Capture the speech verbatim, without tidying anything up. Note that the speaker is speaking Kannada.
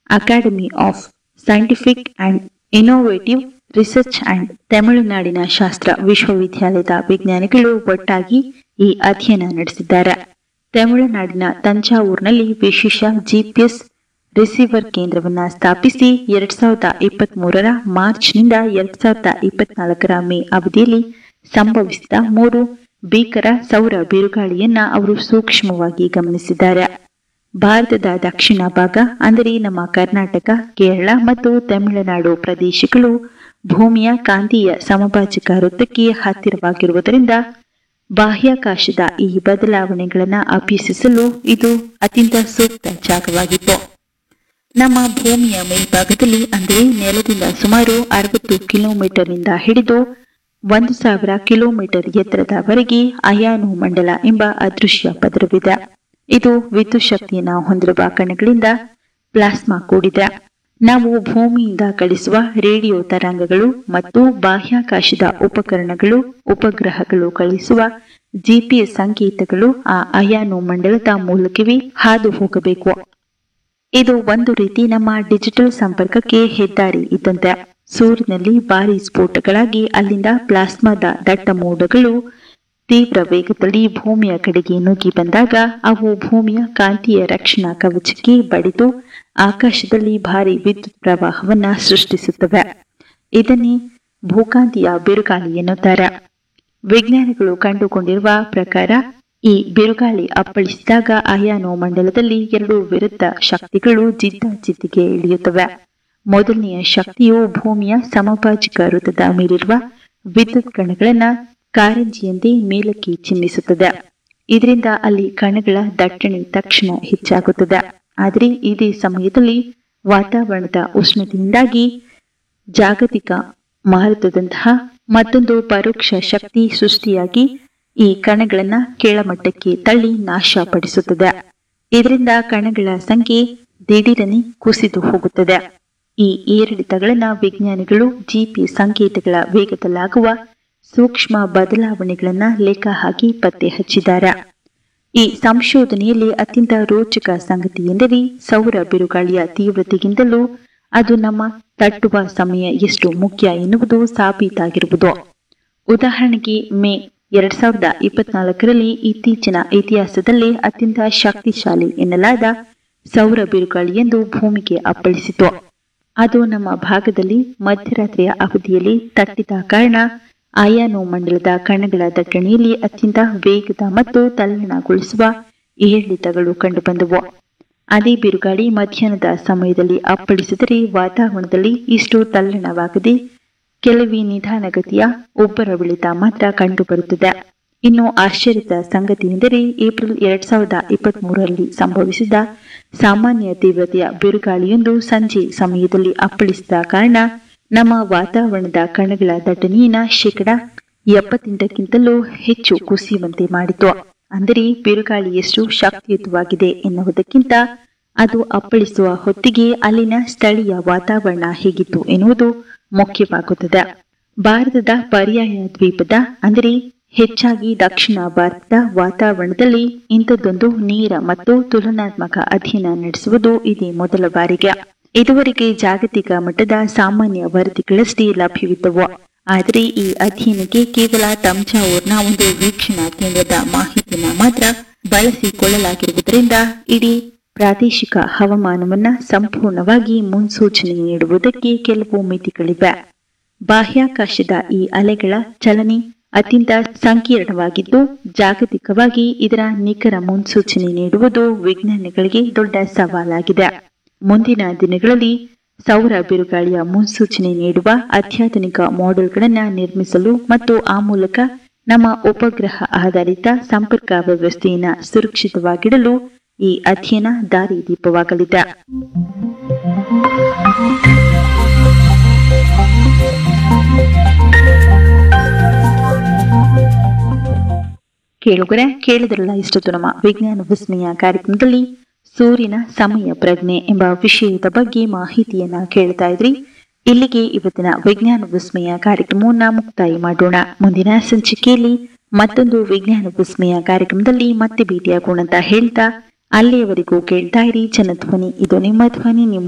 Academy of scientific and innovative research and ತಮಿಳುನಾಡಿನ ಶಾಸ್ತ್ರ ವಿಶ್ವವಿದ್ಯಾಲಯದ ವಿಜ್ಞಾನಿಗಳು ಒಟ್ಟಾಗಿ ಈ ಅಧ್ಯಯನ ನಡೆಸಿದ್ದಾರೆ. ತಮಿಳುನಾಡಿನ ತಂಜಾವೂರಿನಲ್ಲಿ ವಿಶೇಷ ಜಿಪಿಎಸ್ ರಿಸೀವರ್ ಕೇಂದ್ರವನ್ನು ಸ್ಥಾಪಿಸಿ ಎರಡ್ ಸಾವಿರದ ಇಪ್ಪತ್ತ್ ಮೂರರ ಮಾರ್ಚ್ನಿಂದ ಎರಡ್ ಸಾವಿರದ ಇಪ್ಪತ್ನಾಲ್ಕರ ಮೇ ಅವಧಿಯಲ್ಲಿ ಸಂಭವಿಸಿದ ಮೂರು ಭೀಕರ ಸೌರ ಬಿರುಗಾಳಿಯನ್ನ ಅವರು ಸೂಕ್ಷ್ಮವಾಗಿ ಗಮನಿಸಿದ್ದಾರೆ. ಭಾರತದ ದಕ್ಷಿಣ ಭಾಗ ಅಂದರೆ ನಮ್ಮ ಕರ್ನಾಟಕ, ಕೇರಳ ಮತ್ತು ತಮಿಳುನಾಡು ಪ್ರದೇಶಗಳು ಭೂಮಿಯ ಕಾಂತೀಯ ಸಮಭಾಜಕ ವೃತ್ತಕ್ಕೆ ಹತ್ತಿರವಾಗಿರುವುದರಿಂದ ಬಾಹ್ಯಾಕಾಶದ ಈ ಬದಲಾವಣೆಗಳನ್ನು ಅಭ್ಯಸಿಸಲು ಇದು ಅತ್ಯಂತ ಸೂಕ್ತ ಜಾಗವಾಗಿತ್ತು. ನಮ್ಮ ಭೂಮಿಯ ಮೇಲ್ಭಾಗದಲ್ಲಿ ಅಂದರೆ ನೆಲದಿಂದ ಸುಮಾರು ಅರವತ್ತು ಕಿಲೋಮೀಟರ್ನಿಂದ ಹಿಡಿದು ಒಂದು ಸಾವಿರ ಕಿಲೋಮೀಟರ್ ಎತ್ತರದವರೆಗೆ ಅಯಾನು ಮಂಡಲ ಎಂಬ ಅದೃಶ್ಯ ಪದರವಿದೆ. ಇದು ವಿದ್ಯುತ್ ಶಕ್ತಿಯನ್ನು ಹೊಂದಿರುವ ಕಣಗಳಿಂದ ಪ್ಲಾಸ್ಮಾ ಕೂಡಿದೆ. ನಾವು ಭೂಮಿಯಿಂದ ಕಳಿಸುವ ರೇಡಿಯೋ ತರಂಗಗಳು ಮತ್ತು ಬಾಹ್ಯಾಕಾಶದ ಉಪಕರಣಗಳು ಉಪಗ್ರಹಗಳು ಕಳಿಸುವ ಜಿಪಿಎಸ್ ಸಂಕೇತಗಳು ಆ ಅಯಾನು ಮಂಡಲದ ಮೂಲಕವೇ ಹಾದು ಹೋಗಬೇಕು. ಇದು ಒಂದು ರೀತಿ ನಮ್ಮ ಡಿಜಿಟಲ್ ಸಂಪರ್ಕಕ್ಕೆ ಹೆದ್ದಾರಿ ಇದ್ದಂತೆ. ಸೂರ್ಯನಲ್ಲಿ ಭಾರಿ ಸ್ಫೋಟಗಳಾಗಿ ಅಲ್ಲಿಂದ ಪ್ಲಾಸ್ಮಾದ ದಟ್ಟ ಮೋಡಗಳು ತೀವ್ರ ವೇಗದಲ್ಲಿ ಭೂಮಿಯ ಕಡೆಗೆ ನುಗ್ಗಿ ಬಂದಾಗ ಅವು ಭೂಮಿಯ ಕಾಂತೀಯ ರಕ್ಷಣಾ ಕವಚಕ್ಕೆ ಬಡಿದು ಆಕಾಶದಲ್ಲಿ ಭಾರಿ ವಿದ್ಯುತ್ ಪ್ರವಾಹವನ್ನ ಸೃಷ್ಟಿಸುತ್ತವೆ. ಇದನ್ನೇ ಭೂಕಾಂತೀಯ ಬಿರುಗಾಳಿ ಎನ್ನುತ್ತಾರೆ. ವಿಜ್ಞಾನಿಗಳು ಕಂಡುಕೊಂಡಿರುವ ಪ್ರಕಾರ ಈ ಬಿರುಗಾಳಿ ಅಪ್ಪಳಿಸಿದಾಗ ಅಯಾನು ಮಂಡಲದಲ್ಲಿ ಎರಡು ವಿರುದ್ಧ ಶಕ್ತಿಗಳು ಜಿದ್ದಾಜಿದ್ದಿಗೆ ಇಳಿಯುತ್ತವೆ. ಮೊದಲನೆಯ ಶಕ್ತಿಯು ಭೂಮಿಯ ಸಮಭಾಜಕ ವೃತ್ತದ ಮೇಲಿರುವ ವಿದ್ಯುತ್ ಕಣಗಳನ್ನ ಕಾರಂಜಿಯಂತೆ ಮೇಲಕ್ಕೆ ಚಿಮ್ಮಿಸುತ್ತದೆ. ಇದರಿಂದ ಅಲ್ಲಿ ಕಣಗಳ ದಟ್ಟಣೆ ತಕ್ಷಣ ಹೆಚ್ಚಾಗುತ್ತದೆ. ಆದರೆ ಇದೇ ಸಮಯದಲ್ಲಿ ವಾತಾವರಣದ ಉಷ್ಣತೆಯಿಂದಾಗಿ ಜಾಗತಿಕ ಮಾರುತದಂತಹ ಮತ್ತೊಂದು ಪರೋಕ್ಷ ಶಕ್ತಿ ಸೃಷ್ಟಿಯಾಗಿ ಈ ಕಣಗಳನ್ನ ಕೆಳಮಟ್ಟಕ್ಕೆ ತಳ್ಳಿ ನಾಶಪಡಿಸುತ್ತದೆ. ಇದರಿಂದ ಕಣಗಳ ಸಂಖ್ಯೆ ದಿಢೀರನೆ ಕುಸಿದು ಹೋಗುತ್ತದೆ. ಈ ಏರಿಳಿತಗಳನ್ನ ವಿಜ್ಞಾನಿಗಳು ಜಿಪಿಎಸ್ ಸಂಕೇತಗಳ ವೇಗದಲ್ಲಾಗುವ ಸೂಕ್ಷ್ಮ ಬದಲಾವಣೆಗಳನ್ನ ಲೆಕ್ಕ ಹಾಕಿ ಪತ್ತೆ ಹಚ್ಚಿದ್ದಾರೆ. ಈ ಸಂಶೋಧನೆಯಲ್ಲಿ ಅತ್ಯಂತ ರೋಚಕ ಸಂಗತಿ ಎಂದರೆ ಸೌರ ಬಿರುಗಾಳಿಯ ತೀವ್ರತೆಗಿಂತಲೂ ಅದು ನಮ್ಮ ತಟ್ಟುವ ಸಮಯ ಎಷ್ಟು ಮುಖ್ಯ ಎನ್ನುವುದು ಸಾಬೀತಾಗಿರುವುದು. ಉದಾಹರಣೆಗೆ ಮೇ ಎರಡ್ ಸಾವಿರದ ಇಪ್ಪತ್ನಾಲ್ಕರಲ್ಲಿ ಇತ್ತೀಚಿನ ಇತಿಹಾಸದಲ್ಲೇ ಅತ್ಯಂತ ಶಕ್ತಿಶಾಲಿ ಎನ್ನಲಾದ ಸೌರ ಬಿರುಗಾಳಿಯೊಂದು ಭೂಮಿಗೆ ಅಪ್ಪಳಿಸಿತು. ಅದು ನಮ್ಮ ಭಾಗದಲ್ಲಿ ಮಧ್ಯರಾತ್ರಿಯ ಅವಧಿಯಲ್ಲಿ ತಟ್ಟಿದ ಕಾರಣ ಅಯಾನು ಮಂಡಲದ ಕಣಗಳ ದಟ್ಟಣೆಯಲ್ಲಿ ಅತ್ಯಂತ ವೇಗದ ಮತ್ತು ತಲ್ಲಣಗೊಳಿಸುವ ಏರಿಳಿತಗಳು ಕಂಡುಬಂದವು. ಅದೇ ಬಿರುಗಾಳಿ ಮಧ್ಯಾಹ್ನದ ಸಮಯದಲ್ಲಿ ಅಪ್ಪಳಿಸಿದರೆ ವಾತಾವರಣದಲ್ಲಿ ಇಷ್ಟು ತಲ್ಲಣವಾಗದೆ ಕೆಲವೇ ನಿಧಾನಗತಿಯ ಒಬ್ಬರವಿಳಿತ ಮಾತ್ರ ಕಂಡುಬರುತ್ತದೆ. ಇನ್ನು ಆಶ್ಚರ್ಯದ ಸಂಗತಿ ಎಂದರೆ ಏಪ್ರಿಲ್ ಎರಡ್ ಸಾವಿರದ ಇಪ್ಪತ್ತ್ ಮೂರರಲ್ಲಿ ಸಂಭವಿಸಿದ ಸಾಮಾನ್ಯ ತೀವ್ರತೆಯ ಬಿರುಗಾಳಿಯೊಂದು ಸಂಜೆ ಸಮಯದಲ್ಲಿ ಅಪ್ಪಳಿಸಿದ ಕಾರಣ ನಮ್ಮ ವಾತಾವರಣದ ಕಣಗಳ ದಟ್ಟಣೆಯನ್ನ ಶೇಕಡ ಎಪ್ಪತ್ತೆಂಟಕ್ಕಿಂತಲೂ ಹೆಚ್ಚು ಕುಸಿಯುವಂತೆ ಮಾಡಿತು. ಅಂದರೆ ಬಿರುಗಾಳಿ ಎಷ್ಟು ಶಕ್ತಿಯುತವಾಗಿದೆ ಎನ್ನುವುದಕ್ಕಿಂತ ಅದು ಅಪ್ಪಳಿಸುವ ಹೊತ್ತಿಗೆ ಅಲ್ಲಿನ ಸ್ಥಳೀಯ ವಾತಾವರಣ ಹೇಗಿತ್ತು ಎನ್ನುವುದು ಮುಖ್ಯವಾಗುತ್ತದೆ. ಭಾರತದ ಪರ್ಯಾಯ ದ್ವೀಪದ ಅಂದರೆ ಹೆಚ್ಚಾಗಿ ದಕ್ಷಿಣ ಭಾರತದ ವಾತಾವರಣದಲ್ಲಿ ಇಂಥದ್ದೊಂದು ನೇರ ಮತ್ತು ತುಲನಾತ್ಮಕ ಅಧ್ಯಯನ ನಡೆಸುವುದು ಇದೇ ಮೊದಲ ಬಾರಿಗೆ. ಇದುವರೆಗೆ ಜಾಗತಿಕ ಮಟ್ಟದ ಸಾಮಾನ್ಯ ವರದಿಗಳಷ್ಟೇ ಲಭ್ಯವಿದ್ದವು. ಆದರೆ ಈ ಅಧ್ಯಯನಕ್ಕೆ ಕೇವಲ ತಂಜಾವೂರಿನ ಒಂದು ವೀಕ್ಷಣಾ ಕೇಂದ್ರದ ಮಾಹಿತಿಯನ್ನು ಮಾತ್ರ ಬಳಸಿಕೊಳ್ಳಲಾಗಿರುವುದರಿಂದ ಇಡೀ ಪ್ರಾದೇಶಿಕ ಹವಾಮಾನವನ್ನ ಸಂಪೂರ್ಣವಾಗಿ ಮುನ್ಸೂಚನೆ ನೀಡುವುದಕ್ಕೆ ಕೆಲವು ಮಿತಿಗಳಿವೆ. ಬಾಹ್ಯಾಕಾಶದ ಈ ಅಲೆಗಳ ಚಲನೆ ಅತ್ಯಂತ ಸಂಕೀರ್ಣವಾಗಿದ್ದು ಜಾಗತಿಕವಾಗಿ ಇದರ ನಿಖರ ಮುನ್ಸೂಚನೆ ನೀಡುವುದು ವಿಜ್ಞಾನಿಗಳಿಗೆ ದೊಡ್ಡ ಸವಾಲಾಗಿದೆ. ಮುಂದಿನ ದಿನಗಳಲ್ಲಿ ಸೌರ ಬಿರುಗಾಳಿಯ ಮುನ್ಸೂಚನೆ ನೀಡುವ ಅತ್ಯಾಧುನಿಕ ಮಾಡೆಲ್ಗಳನ್ನು ನಿರ್ಮಿಸಲು ಮತ್ತು ಆ ಮೂಲಕ ನಮ್ಮ ಉಪಗ್ರಹ ಆಧಾರಿತ ಸಂಪರ್ಕ ವ್ಯವಸ್ಥೆಯನ್ನು ಸುರಕ್ಷಿತವಾಗಿಡಲು ಈ ಅಧ್ಯಯನ ದಾರಿದೀಪವಾಗಲಿದೆ. ಕೇಳುಗರೆ, ಕೇಳಿದ್ರಲ್ಲ ಇಷ್ಟೊತ್ತು ನಮ್ಮ ವಿಜ್ಞಾನ ವಿಸ್ಮಯ ಕಾರ್ಯಕ್ರಮದಲ್ಲಿ ಸೂರ್ಯನ ಸಮಯ ಪ್ರಜ್ಞೆ ಎಂಬ ವಿಷಯದ ಬಗ್ಗೆ ಮಾಹಿತಿಯನ್ನ ಕೇಳ್ತಾ ಇದ್ರಿ. ಇಲ್ಲಿಗೆ ಇವತ್ತಿನ ವಿಜ್ಞಾನ ವಿಸ್ಮಯ ಕಾರ್ಯಕ್ರಮವನ್ನ ಮುಕ್ತಾಯ ಮಾಡೋಣ. ಮುಂದಿನ ಸಂಚಿಕೆಯಲ್ಲಿ ಮತ್ತೊಂದು ವಿಜ್ಞಾನ ವಿಸ್ಮಯ ಕಾರ್ಯಕ್ರಮದಲ್ಲಿ ಮತ್ತೆ ಭೇಟಿಯಾಗೋಣ ಅಂತ ಹೇಳ್ತಾ ಅಲ್ಲಿಯವರೆಗೂ ಕೇಳ್ತಾ ಇರಿ ಜನಧ್ವನಿ. ಇದು ನಿಮ್ಮ ಧ್ವನಿ. ನಿಮ್ಮ